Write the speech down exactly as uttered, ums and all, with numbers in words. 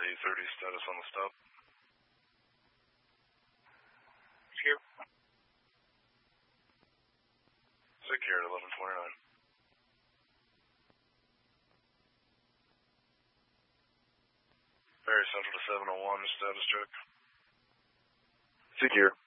eight thirty status on the stop. Secure. Secure at eleven twenty-nine. Ferry Central to seven oh one, status check. Secure.